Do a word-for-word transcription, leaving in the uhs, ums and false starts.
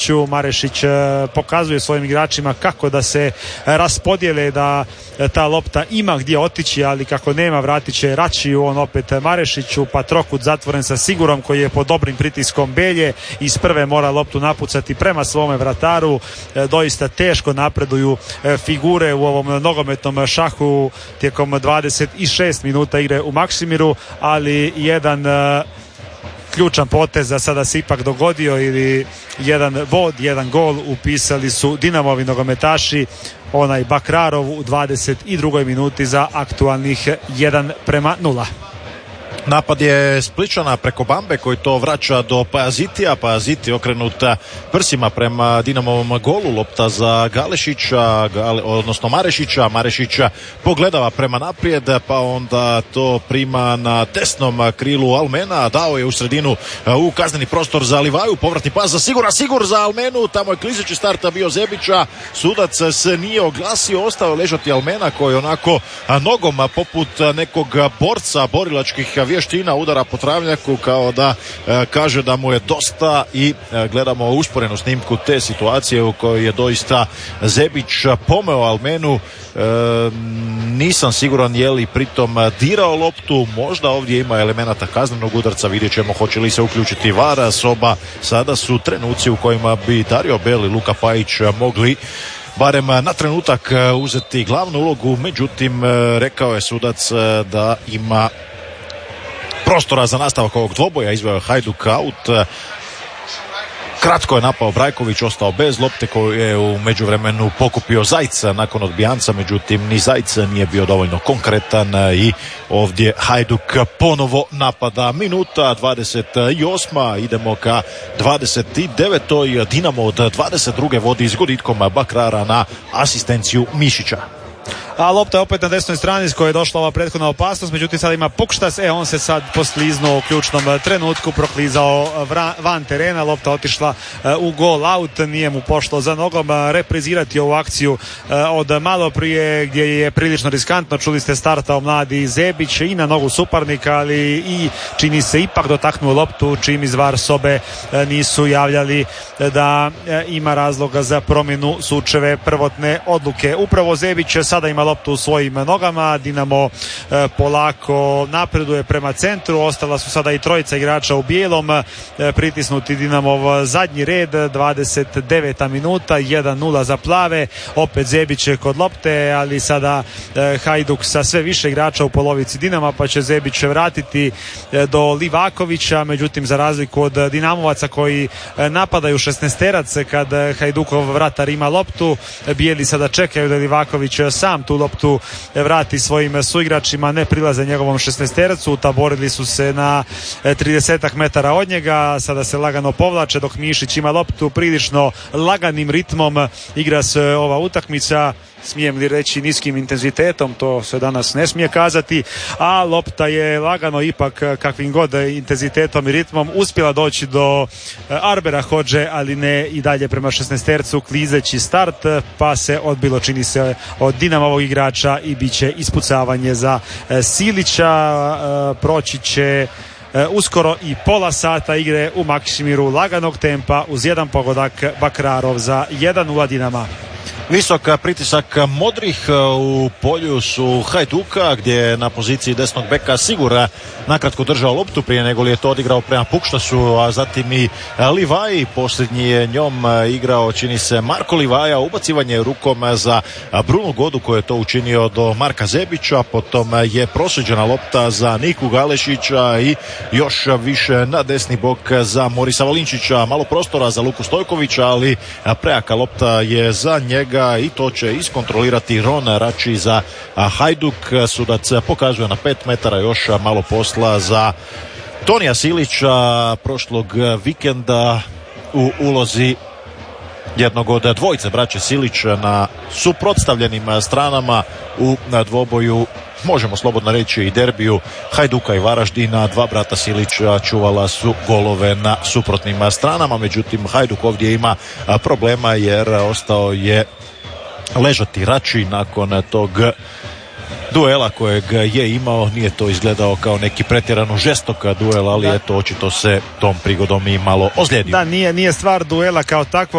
Marešić pokazuje svojim igračima kako da se raspodijele, da ta lopta ima gdje otići, ali kako nema, vratit će Račiju, on opet Marešiću, pa trokut zatvoren sa Sigurom koji je pod dobrim pritiskom Belje. Iz prve mora loptu napucati prema svome vrataru. Doista teško napreduju figure u ovom nogometnom šahu tijekom dvadeset šest minuta igre u Maksimiru, ali jedan ključan potez za sada se ipak dogodio, ili jedan bod, jedan gol upisali su Dinamovi nogometaši, onaj Bakrarov u dvadeset drugoj minuti za aktualnih jedan prema nula. Napad je Spličana preko Bambe koji to vraća do Pajazitija. Pajaziti okrenuta prsima prema Dinamovom golu. Lopta za Galešića, Gale, odnosno Marešića. Marešića pogledava prema naprijed, pa onda to prima na desnom krilu Almena. Dao je u sredinu u kazneni prostor za Livaju. Povratni pas za Sigura. Sigur za Almenu. Tamo je klizeći starta bio Zebića. Sudac se nije oglasio. Ostao ležati Almena koji onako nogom poput nekog borca borilačkih vještina udara po travnjaku kao da e, kaže da mu je dosta i e, gledamo usporenu snimku te situacije u kojoj je doista Zebić pomeo Almenu. E, nisam siguran je li pritom dirao loptu, možda ovdje ima elemenata kaznenog udarca, vidjet ćemo hoće li se uključiti VAR. Soba, sada su trenuci u kojima bi Dario Bel i Luka Pajić mogli barem na trenutak uzeti glavnu ulogu, međutim rekao je sudac da ima prostora za nastavak ovog dvoboja. Izveo je Hajduk aut. Kratko je napao Brajković, ostao bez lopte koju je u međuvremenu pokupio Zajca nakon odbijanca, međutim ni Zajc nije bio dovoljno konkretan i ovdje Hajduk ponovo napada. Minuta dvadeset osma, idemo ka dvadeset devetoj. Dinamo od dvadeset druge vodi s gubitkom Bakrara na asistenciju Mišića. A lopta je opet na desnoj strani s kojoj je došla ova prethodna opasnost, međutim sad ima Pukštas, e on se sad poskliznuo u ključnom trenutku, proklizao vra, van terena, lopta otišla u gol out, nije mu pošlo za nogom reprizirati ovu akciju od malo prije gdje je prilično riskantno, čuli ste startao mladi Zebić i na nogu suparnika, ali i čini se ipak dotaknuo loptu, čim iz VAR sobe nisu javljali da ima razloga za promjenu sučeve prvotne odluke. Upravo Zebić sada ima loptu u svojim nogama, Dinamo e, polako napreduje prema centru, ostala su sada i trojica igrača u bijelom, e, pritisnuti Dinamov zadnji red, dvadeset deveta minuta, jedan nula za plave, opet Zebić kod lopte, ali sada e, Hajduk sa sve više igrača u polovici Dinama, pa će Zebić vratiti e, do Livakovića, međutim za razliku od Dinamovaca koji e, napadaju šesnaesterac kad Hajdukov vratar ima loptu, bijeli sada čekaju da Livaković sam tu loptu vrati svojim suigračima, ne prilaze njegovom šesnaesteracu, taborili su se na tridesetak metara od njega, sada se lagano povlače dok Mišić ima loptu, prilično laganim ritmom igra se ova utakmica, smijem li reći niskim intenzitetom, to se danas ne smije kazati, a lopta je lagano ipak kakvim god intenzitetom i ritmom uspjela doći do Arbera Hodže, ali ne i dalje prema šesnaestercu, klizeći start, pa se odbilo čini se od Dinamovog igrača i bit će ispucavanje za Silića. Proći će uskoro i pola sata igre u Maksimiru laganog tempa uz jedan pogodak Bakrarov za jedan nula Dinama. Visok pritisak modrih u polju su Hajduka gdje je na poziciji desnog beka Sigura nakratko držao loptu prije nego li je to odigrao prema Pukštasu, a zatim i Livaji, posljednji je njom igrao čini se Marko Livaja, ubacivanje rukom za Brunu Godu koji je to učinio do Marka Zebića, potom je prosuđena lopta za Niku Galešića i još više na desni bok za Morisa Valinčića, malo prostora za Luku Stojkovića, ali prejaka lopta je za njega i to će iskontrolirati Ron Rači za Hajduk. Sudac pokazuje na pet metara još malo posla za Tonija Silića, prošlog vikenda u ulozi jednog od dvojice braće Silić na suprotstavljenim stranama u dvoboju, možemo slobodno reći i derbiju Hajduka i Varaždina. Dva brata Silića čuvala su golove na suprotnim stranama, međutim Hajduk ovdje ima problema jer ostao je ležati Rači nakon tog duela kojeg je imao. Nije to izgledao kao neki pretjerano žestok duel, ali eto očito se tom prigodom i malo ozlijedio. Da, nije, nije stvar duela kao takvo.